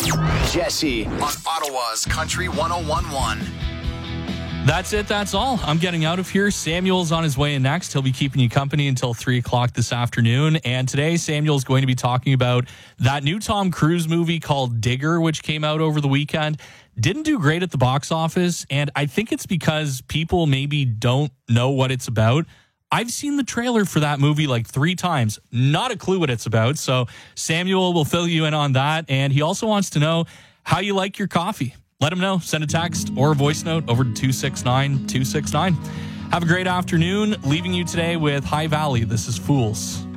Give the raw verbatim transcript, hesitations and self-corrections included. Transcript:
Jesse on Ottawa's Country one oh one one. That's it. That's all. I'm getting out of here. Samuel's on his way in next. He'll be keeping you company until three o'clock this afternoon. And today, Samuel's going to be talking about that new Tom Cruise movie called Digger, which came out over the weekend. Didn't do great at the box office. And I think it's because people maybe don't know what it's about. I've seen the trailer for that movie like three times. Not a clue what it's about. So Samuel will fill you in on that. And he also wants to know how you like your coffee. Let him know. Send a text or a voice note over to two six nine two six nine. Have a great afternoon. Leaving you today with High Valley. This is Fools.